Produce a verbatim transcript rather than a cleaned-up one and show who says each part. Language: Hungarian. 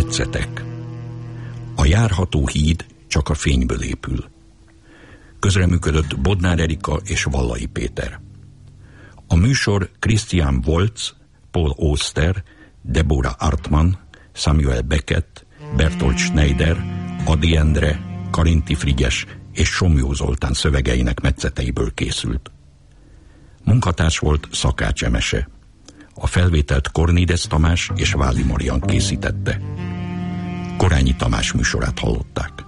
Speaker 1: metszetek. A járható híd csak a fényből épül. Közreműködött Bodnár Erika és Vallai Péter. A műsor Christian Woltz, Paul Auster, Deborah Artmann, Samuel Beckett, Bertolt Schneider, Ady Endre, Karinti Frigyes és Somlyó Zoltán szövegeinek metszeteiből készült. Munkatárs volt Szakács Emese. A felvételt Kornédes Tamás és Válli Marian készítette. Korányi Tamás műsorát hallották.